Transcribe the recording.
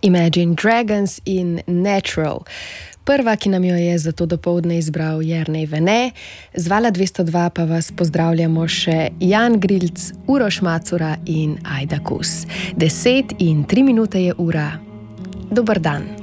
Imagine Dragons in Natural. Prva, ki nam jo je za to dopoldne izbral Jernej Vene, z Vala 202 pa vas pozdravljamo še Jan Grilc, Uroš Macura in Ajda Kus. 10:03 je ura. Dober dan.